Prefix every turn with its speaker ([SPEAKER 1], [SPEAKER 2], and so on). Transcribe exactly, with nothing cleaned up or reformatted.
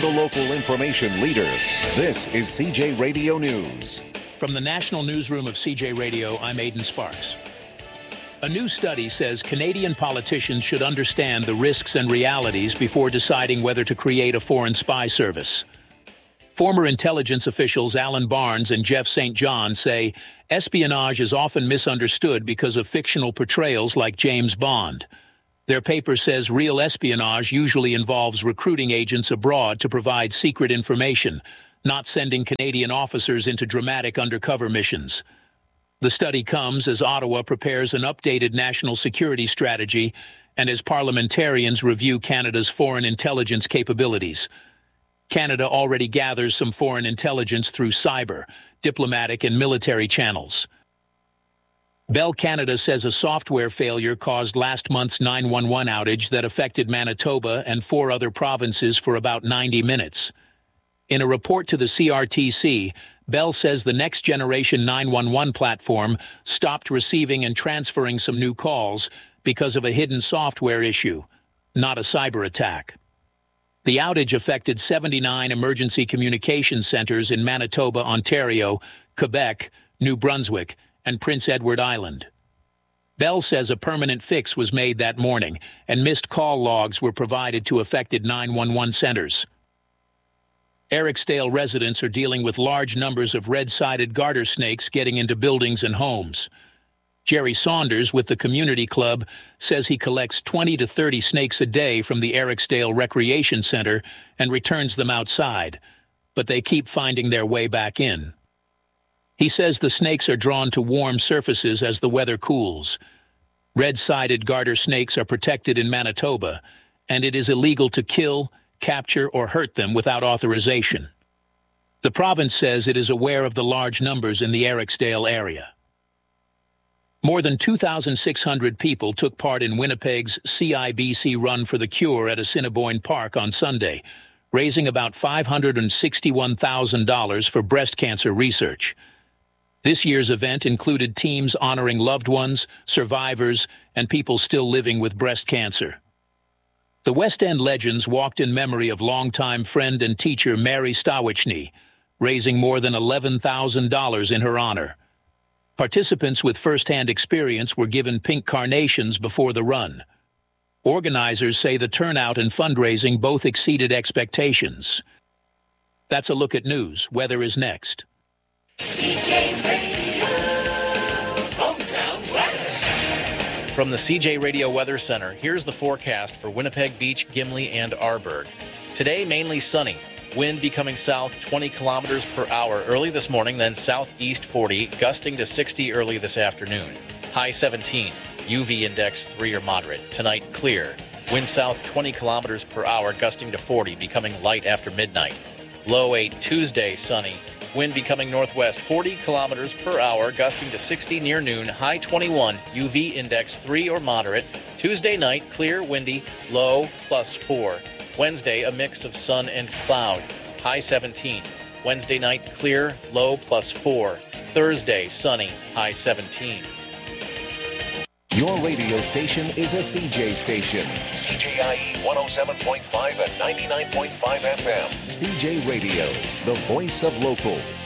[SPEAKER 1] the local information leader. This is C J Radio News.
[SPEAKER 2] From the National Newsroom of C J Radio, I'm Aidan Sparks. A new study says Canadian politicians should understand the risks and realities before deciding whether to create a foreign spy service. Former intelligence officials Alan Barnes and Jeff Saint John say espionage is often misunderstood because of fictional portrayals like James Bond. Their paper says real espionage usually involves recruiting agents abroad to provide secret information, not sending Canadian officers into dramatic undercover missions. The study comes as Ottawa prepares an updated national security strategy and as parliamentarians review Canada's foreign intelligence capabilities. Canada already gathers some foreign intelligence through cyber, diplomatic, and military channels. Bell Canada says a software failure caused last month's nine one one outage that affected Manitoba and four other provinces for about ninety minutes. In a report to the C R T C, Bell says the next-generation nine one one platform stopped receiving and transferring some new calls because of a hidden software issue, not a cyber attack. The outage affected seventy-nine emergency communication centers in Manitoba, Ontario, Quebec, New Brunswick, and Prince Edward Island. Bell says a permanent fix was made that morning, and missed call logs were provided to affected nine one one centers. Ericsdale residents are dealing with large numbers of red-sided garter snakes getting into buildings and homes. Jerry Saunders with the Community Club says he collects twenty to thirty snakes a day from the Ericsdale Recreation Center and returns them outside, but they keep finding their way back in. He says the snakes are drawn to warm surfaces as the weather cools. Red-sided garter snakes are protected in Manitoba, and it is illegal to kill, capture, or hurt them without authorization. The province says it is aware of the large numbers in the Ericsdale area. More than two thousand six hundred people took part in Winnipeg's C I B C Run for the Cure at Assiniboine Park on Sunday, raising about five hundred sixty-one thousand dollars for breast cancer research. This year's event included teams honoring loved ones, survivors, and people still living with breast cancer. The West End Legends walked in memory of longtime friend and teacher Mary Stawichny, raising more than eleven thousand dollars in her honor. Participants with first-hand experience were given pink carnations before the run. Organizers say the turnout and fundraising both exceeded expectations. That's a look at news. Weather is next.
[SPEAKER 3] C J Radio, hometown weather.
[SPEAKER 4] From the C J Radio Weather Center, here's the forecast for Winnipeg Beach, Gimli, and Arborg. Today, mainly sunny. Wind becoming south twenty kilometers per hour early this morning, then southeast forty, gusting to sixty early this afternoon. High seventeen. U V index three or moderate. Tonight, clear. Wind south twenty kilometers per hour, gusting to forty, becoming light after midnight. Low eight. Tuesday, sunny. Wind becoming northwest forty kilometers per hour, gusting to sixty near noon. High twenty-one. U V index three or moderate. Tuesday night, clear, windy, low plus four. Wednesday, a mix of sun and cloud. High seventeen. Wednesday night, clear, low plus four. Thursday, sunny, high seventeen.
[SPEAKER 1] Your radio station is a C J station.
[SPEAKER 3] C J I E one oh seven point five and ninety-nine point five F M.
[SPEAKER 1] C J Radio, the voice of local.